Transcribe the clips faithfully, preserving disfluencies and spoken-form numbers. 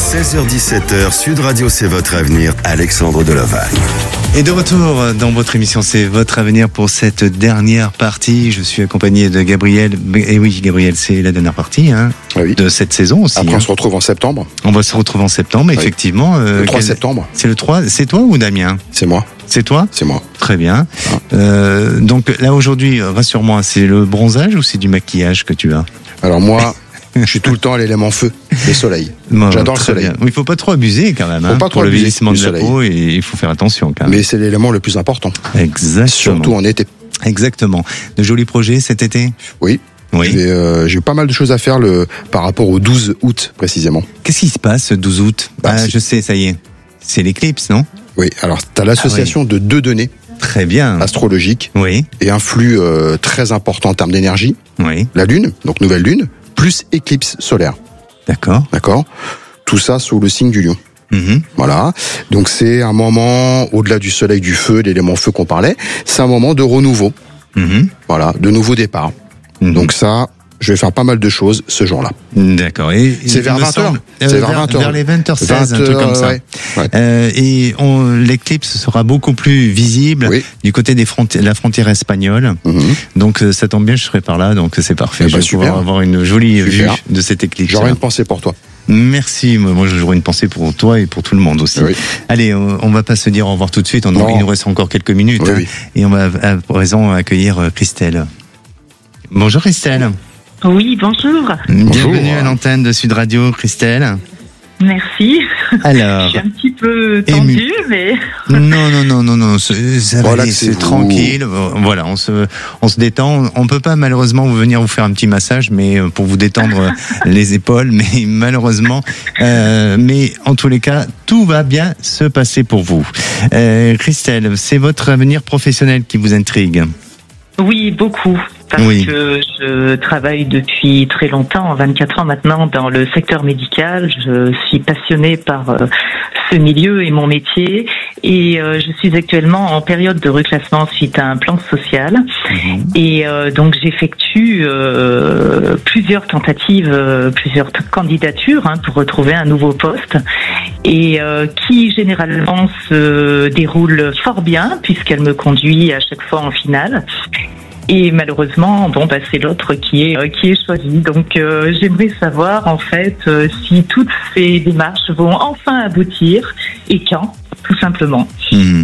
seize heures dix-sept heures, Sud Radio, c'est votre avenir, Alexandre Delovagne. Et de retour dans votre émission, c'est votre avenir pour cette dernière partie. Je suis accompagné de Gabriel. Et oui, Gabriel, c'est la dernière partie hein, oui. de cette saison aussi. Après, hein. on se retrouve en septembre. On va se retrouver en septembre, oui. effectivement. Le trois quel... septembre. C'est le trois. C'est toi ou Damien ? C'est moi. C'est toi ? C'est moi. Très bien. Ah. Euh, donc là, aujourd'hui, rassure-moi, c'est le bronzage ou c'est du maquillage que tu as ? Alors moi... Je suis tout le temps à l'élément feu, le soleil. Bon, J'adore le soleil. Il ne faut pas trop abuser quand même. Faut hein, pas trop pour le abuser vieillissement de la peau, et il faut faire attention quand même. Mais c'est l'élément le plus important. Exactement. Surtout en été. Exactement. De jolis projets cet été ? Oui. Oui. J'ai, euh, j'ai eu pas mal de choses à faire le, par rapport au douze août précisément. Qu'est-ce qui se passe le douze août ? bah, Ah, je sais, ça y est. C'est l'éclipse, non ? Oui. Alors, tu as l'association ah, oui. de deux données. Très bien. Astrologiques. Oui. Et un flux euh, très important en termes d'énergie. Oui. La Lune, donc nouvelle Lune, plus éclipse solaire. D'accord. D'accord. Tout ça sous le signe du lion. Mmh. Voilà. Donc c'est un moment, au-delà du soleil, du feu, l'élément feu qu'on parlait, c'est un moment de renouveau. Mmh. Voilà, de nouveau départ. Mmh. Donc ça, je vais faire pas mal de choses ce jour-là. D'accord. Et c'est vers vingt heures. Euh, c'est vers vingt heures. Vers les vingt heures seize, un truc comme ça. Ouais. Ouais. Euh, et on, l'éclipse sera beaucoup plus visible oui. du côté des fronti- la frontière espagnole. Mmh. Donc ça tombe bien, je serai par là, donc c'est parfait. Eh je ben, vais super. pouvoir avoir une jolie super. vue de cette éclipse. J'aurai une pensée pour toi. Merci, moi j'aurais une pensée pour toi et pour tout le monde aussi. Oui. Allez, on va pas se dire au revoir tout de suite, on a, il nous reste encore quelques minutes. Oui, hein, oui. Et on va à présent accueillir Christelle. Bonjour Christelle. Oui, bonjour. Bienvenue bonjour. à l'antenne de Sud Radio, Christelle. Merci. Alors, je suis un petit peu tendue, ému. mais... Non, non, non, non, non, c'est, ça va aller, c'est tranquille. Voilà, on se, on se détend. On peut pas malheureusement vous venir vous faire un petit massage, mais pour vous détendre les épaules, mais malheureusement, euh, mais en tous les cas, tout va bien se passer pour vous. Euh, Christelle, c'est votre avenir professionnel qui vous intrigue? Oui, beaucoup. Parce oui. que je travaille depuis très longtemps, vingt-quatre ans maintenant, dans le secteur médical. Je suis passionnée par euh, ce milieu et mon métier. Et euh, je suis actuellement en période de reclassement suite à un plan social. Mmh. Et euh, donc j'effectue euh, plusieurs tentatives, euh, plusieurs t- candidatures hein, pour retrouver un nouveau poste. Et euh, qui généralement se déroule fort bien, puisqu'elle me conduit à chaque fois en finale. Et malheureusement, bon, bah, c'est l'autre qui est, euh, qui est choisi. Donc, euh, j'aimerais savoir, en fait, euh, si toutes ces démarches vont enfin aboutir et quand, tout simplement. Mmh. Mmh.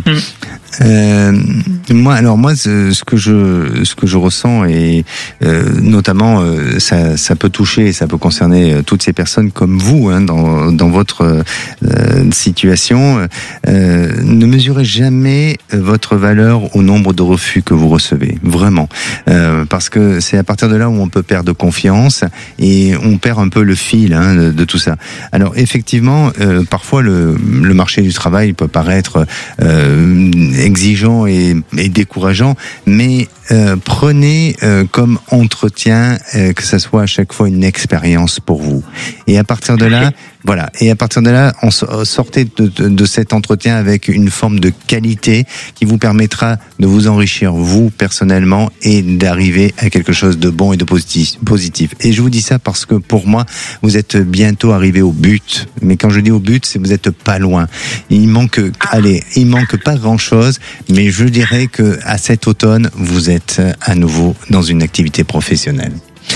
Euh, moi, alors moi, ce, ce que je, ce que je ressens et euh, notamment, euh, ça, ça peut toucher, ça peut concerner toutes ces personnes comme vous, hein, dans, dans votre euh, situation. Euh, ne mesurez jamais votre valeur au nombre de refus que vous recevez, vraiment, euh, parce que c'est à partir de là où on peut perdre confiance et on perd un peu le fil hein, de, de tout ça. Alors effectivement, euh, parfois le, le marché du travail peut paraître euh, exigeant et, et décourageant, mais euh, prenez euh, comme entretien euh, que ça soit à chaque fois une expérience pour vous. Et à partir de là, voilà. Et à partir de là, on sortez de, de, de cet entretien avec une forme de qualité qui vous permettra de vous enrichir vous personnellement et d'arriver à quelque chose de bon et de positif. positif. Et je vous dis ça parce que pour moi, vous êtes bientôt arrivé au but. Mais quand je dis au but, c'est que vous êtes pas loin. Il manque, allez, il manque pas grand chose, mais je dirais que à cet automne, vous êtes à nouveau dans une activité professionnelle.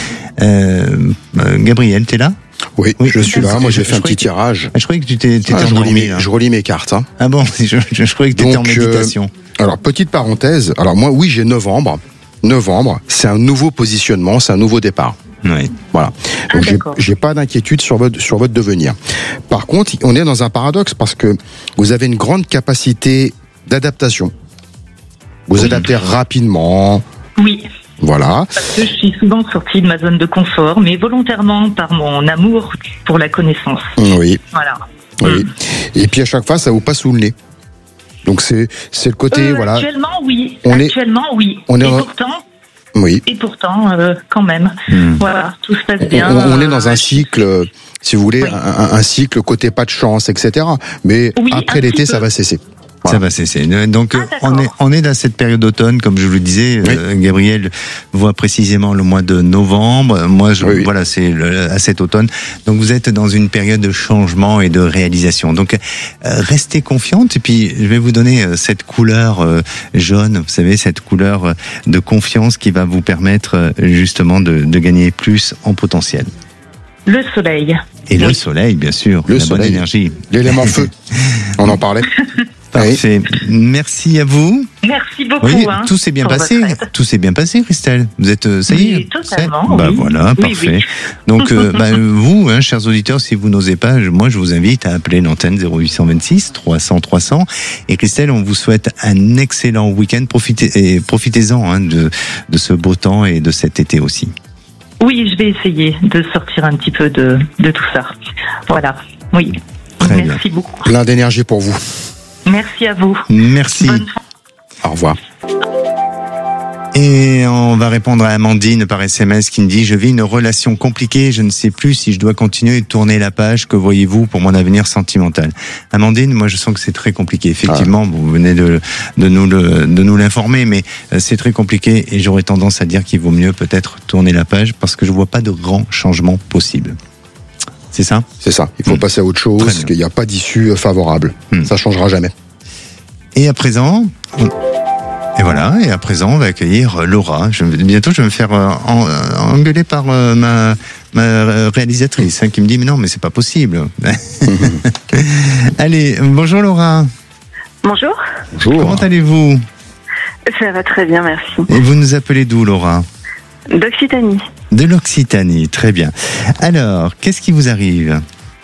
Euh, Gabriel, t'es là? Oui, oui, je suis là. Moi, j'ai fait un petit que... tirage. Je croyais que tu t'étais ah, endormi. Je relis, mes, je relis mes cartes. Hein. Ah bon, je, je, je croyais que tu étais en méditation. Euh, alors, petite parenthèse. Alors, moi, oui, j'ai novembre. Novembre, c'est un nouveau positionnement, c'est un nouveau départ. Oui. Voilà. Donc, ah, j'ai, j'ai pas d'inquiétude sur votre, sur votre devenir. Par contre, on est dans un paradoxe parce que vous avez une grande capacité d'adaptation. Vous oui. adaptez rapidement. Oui. Voilà. Parce que je suis souvent sortie de ma zone de confort, mais volontairement par mon amour pour la connaissance. Oui. Voilà. Oui. Mmh. Et puis à chaque fois, ça vous passe sous le nez. Donc c'est c'est le côté euh, voilà. Actuellement oui. On actuellement est, oui. On est et en... pourtant. Oui. Et pourtant euh, quand même. Mmh. Voilà, tout se passe bien. On, on est dans un cycle, si vous voulez, oui. un, un cycle côté pas de chance, et cetera. Mais oui, après l'été, ça va cesser. Voilà. Voilà. Ça va cesser. Donc ah, on est on est dans cette période d'automne, comme je vous le disais. Oui. Euh, Gabriel voit précisément le mois de novembre. Moi, je, oui. voilà, c'est le, à cet automne. Donc vous êtes dans une période de changement et de réalisation. Donc euh, restez confiante. Et puis je vais vous donner euh, cette couleur euh, jaune. Vous savez, cette couleur de confiance qui va vous permettre euh, justement de, de gagner plus en potentiel. Le soleil. Et oui. le soleil, bien sûr. Le la soleil. Bonne énergie. L'élément feu. On en parlait. Parfait. Oui. Merci à vous. Merci beaucoup. Oui, hein, tout s'est bien passé. Tout s'est bien passé, Christelle. Vous êtes, ça y est. Oui, totalement. Bah oui. voilà, oui, parfait. Oui. Donc, euh, bah, vous, hein, chers auditeurs, si vous n'osez pas, moi, je vous invite à appeler l'antenne zéro huit deux six trois cents trois cents. Et Christelle, on vous souhaite un excellent week-end. Profitez, et profitez-en hein, de, de ce beau temps et de cet été aussi. Oui, je vais essayer de sortir un petit peu de, de tout ça. Voilà. Oui. Très Merci bien. beaucoup. Plein d'énergie pour vous. Merci à vous. Merci. Bonne... Au revoir. Et on va répondre à Amandine par S M S qui me dit « Je vis une relation compliquée, je ne sais plus si je dois continuer de tourner la page. Que voyez-vous pour mon avenir sentimental ?» Amandine, moi je sens que c'est très compliqué. Effectivement, ah. vous venez de, de, nous le, de nous l'informer, mais c'est très compliqué et j'aurais tendance à dire qu'il vaut mieux peut-être tourner la page parce que je vois pas de grands changements possibles. C'est ça ? C'est ça. Il faut mmh. passer à autre chose, parce qu'il n'y a pas d'issue favorable. Mmh. Ça changera jamais. Et à présent... On... Et voilà, et à présent, on va accueillir Laura. Je, bientôt, je vais me faire euh, en, euh, engueuler par euh, ma, ma réalisatrice hein, qui me dit « Mais non, mais c'est pas possible. » Allez, bonjour Laura. Bonjour. Bonjour. Comment allez-vous ? Ça va très bien, merci. Et vous nous appelez d'où, Laura ? D'Occitanie. De l'Occitanie, très bien. Alors, qu'est-ce qui vous arrive ?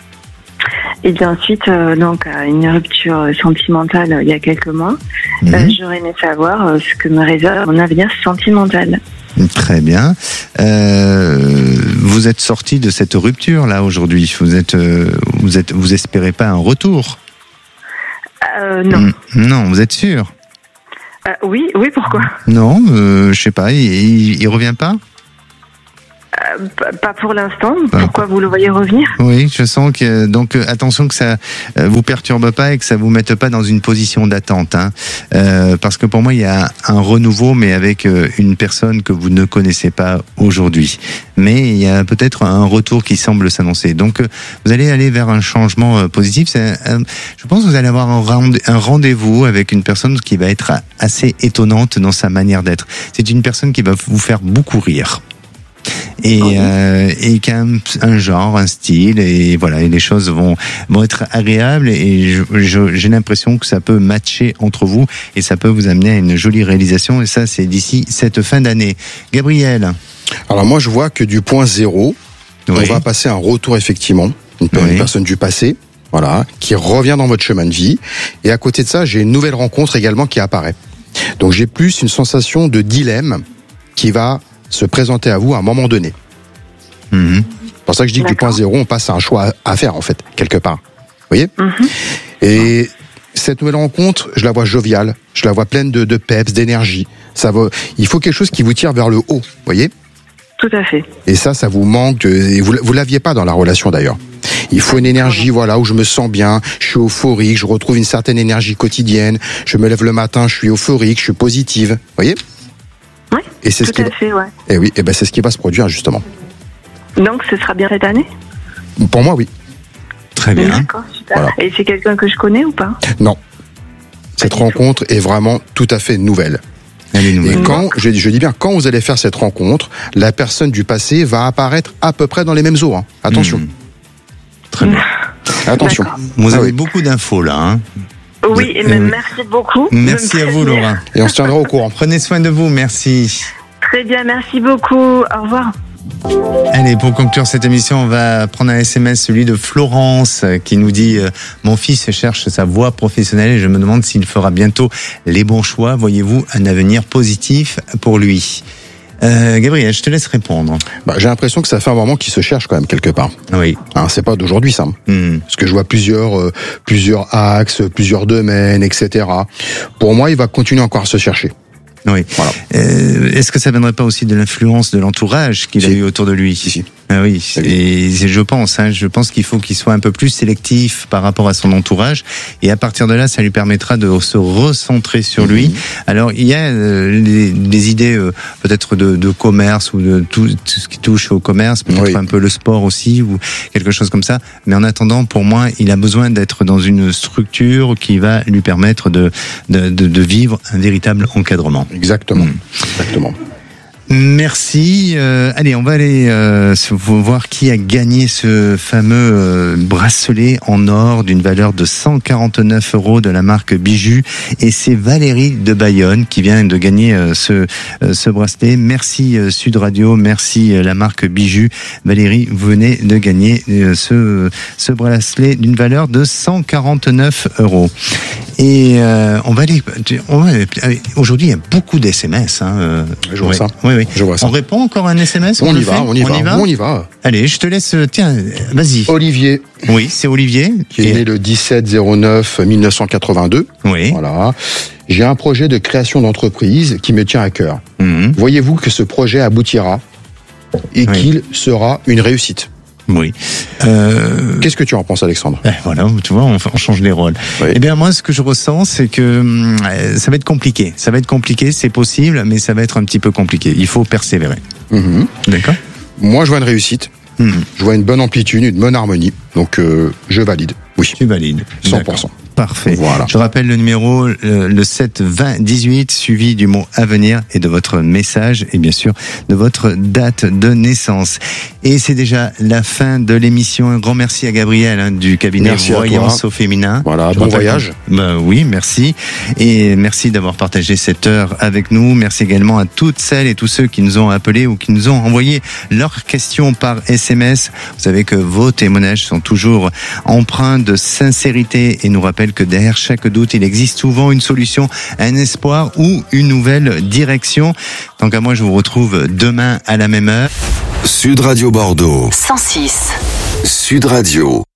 Et bien ensuite, euh, donc, à une rupture sentimentale euh, il y a quelques mois, mmh. euh, j'aurais aimé savoir euh, ce que me réserve mon avenir sentimental. Très bien. Euh, vous êtes sorti de cette rupture là aujourd'hui. Vous êtes, euh, vous êtes, vous espérez pas un retour ? euh, Non. Mmh. Non, vous êtes sûr ? euh, Oui, oui. Pourquoi ? Non, euh, je sais pas. Il, il, il revient pas ? Euh, pas pour l'instant. Pourquoi vous le voyez revenir ? Oui, je sens que donc attention que ça euh, vous perturbe pas et que ça vous mette pas dans une position d'attente, hein. Euh, parce que pour moi il y a un renouveau, mais avec euh, une personne que vous ne connaissez pas aujourd'hui. Mais il y a peut-être un retour qui semble s'annoncer. Donc euh, vous allez aller vers un changement euh, positif. C'est, euh, je pense que vous allez avoir un, rend- un rendez-vous avec une personne qui va être assez étonnante dans sa manière d'être. C'est une personne qui va vous faire beaucoup rire. Et, oh. euh, et qui a un, un genre, un style, et voilà, et les choses vont vont être agréables, et je, je, j'ai l'impression que ça peut matcher entre vous, et ça peut vous amener à une jolie réalisation, et ça c'est d'ici cette fin d'année. Gabriel. Alors moi je vois que du point zéro, oui. on va passer un retour effectivement, une, oui. une personne du passé, voilà, qui revient dans votre chemin de vie, et à côté de ça j'ai une nouvelle rencontre également qui apparaît. Donc j'ai plus une sensation de dilemme qui va se présenter à vous à un moment donné. Mmh. C'est pour ça que je dis que D'accord. du point zéro, on passe à un choix à faire, en fait, quelque part. Vous voyez ? mmh. Et cette nouvelle rencontre, je la vois joviale, je la vois pleine de, de peps, d'énergie. Ça va, il faut quelque chose qui vous tire vers le haut, vous voyez ? Tout à fait. Et ça, ça vous manque, de, et vous vous l'aviez pas dans la relation d'ailleurs. Il faut une énergie, voilà, où je me sens bien, je suis euphorique, je retrouve une certaine énergie quotidienne, je me lève le matin, je suis euphorique, je suis positive, vous voyez ? Oui, et c'est tout ce qui à va... fait, ouais. Et oui, et ben c'est ce qui va se produire justement. Donc ce sera bien cette année ? Pour moi, oui. Très bien. D'accord, super. Voilà. Et c'est quelqu'un que je connais ou pas ? Non. Cette pas rencontre est vraiment tout à fait nouvelle. Elle est nouvelle. Et quand, je, je dis bien, quand vous allez faire cette rencontre, la personne du passé va apparaître à peu près dans les mêmes eaux. Hein. Attention. Mmh. Très bien. Attention. D'accord. Vous avez ah, oui. beaucoup d'infos là. Hein. Oui, et même merci beaucoup. Merci à vous, Laura. Et on se tiendra au courant. Prenez soin de vous, merci. Très bien, merci beaucoup. Au revoir. Allez, pour conclure cette émission, on va prendre un S M S, celui de Florence, qui nous dit euh, « Mon fils cherche sa voie professionnelle et je me demande s'il fera bientôt les bons choix. Voyez-vous un avenir positif pour lui ?» Euh, Gabriel, je te laisse répondre. Bah, j'ai l'impression que ça fait un moment qu'il se cherche quand même quelque part. Oui. Hein, c'est pas d'aujourd'hui ça. Mmh. Parce que je vois plusieurs, euh, plusieurs axes, plusieurs domaines, et cetera. Pour moi, il va continuer encore à se chercher. Oui. Voilà. Euh, est-ce que ça viendrait pas aussi de l'influence de l'entourage qu'il si. a eu autour de lui ? Si, si. Ah oui, et je pense, hein, je pense qu'il faut qu'il soit un peu plus sélectif par rapport à son entourage, et à partir de là, ça lui permettra de se recentrer sur lui. Mmh. Alors, il y a euh, des, des idées euh, peut-être de, de commerce ou de tout, tout ce qui touche au commerce, peut-être oui. un peu le sport aussi ou quelque chose comme ça. Mais en attendant, pour moi, il a besoin d'être dans une structure qui va lui permettre de de, de, de vivre un véritable encadrement. Exactement, mmh. exactement. Merci. Euh, allez, on va aller euh, voir qui a gagné ce fameux euh, bracelet en or d'une valeur de cent quarante-neuf euros de la marque Bijou. Et c'est Valérie de Bayonne qui vient de gagner euh, ce, euh, ce bracelet. Merci euh, Sud Radio, merci euh, la marque Bijou. Valérie, vous venez de gagner euh, ce, ce bracelet d'une valeur de cent quarante-neuf euros. Et euh, on va aller. On va, aujourd'hui, il y a beaucoup d'S M S. Hein, euh, je vois ouais, ça. Oui, oui. Je vois ça. On répond encore à un S M S. On, on y va, on y on va, y va, on y va. Allez, je te laisse. Tiens, vas-y. Olivier. Oui, c'est Olivier. Qui est né le dix-sept zéro neuf mille neuf cent quatre-vingt-deux. Oui. Voilà. J'ai un projet de création d'entreprise qui me tient à cœur. Mmh. Voyez-vous que ce projet aboutira et oui. qu'il sera une réussite. Oui. Euh... Qu'est-ce que tu en penses, Alexandre ? Ben voilà, tu vois, on, on change les rôles. Oui. Eh bien, moi, ce que je ressens, c'est que euh, ça va être compliqué. Ça va être compliqué, c'est possible, mais ça va être un petit peu compliqué. Il faut persévérer. Mmh. D'accord ? Moi, je vois une réussite. Mmh. Je vois une bonne amplitude, une bonne harmonie. Donc, euh, je valide. Oui. Tu valides. cent pour cent. D'accord. Parfait. Voilà. Je rappelle le numéro, le sept vingt dix-huit, suivi du mot avenir et de votre message et bien sûr de votre date de naissance. Et c'est déjà la fin de l'émission. Un grand merci à Gabriel hein, du cabinet merci Voyance au féminin. Voilà, Je bon voyage. Ben, oui, merci. Et merci d'avoir partagé cette heure avec nous. Merci également à toutes celles et tous ceux qui nous ont appelés ou qui nous ont envoyé leurs questions par S M S. Vous savez que vos témoignages sont toujours empreints de sincérité et nous rappellent que derrière chaque doute, il existe souvent une solution, un espoir ou une nouvelle direction. Tant qu'à moi, je vous retrouve demain à la même heure. Sud Radio Bordeaux. cent six. Sud Radio.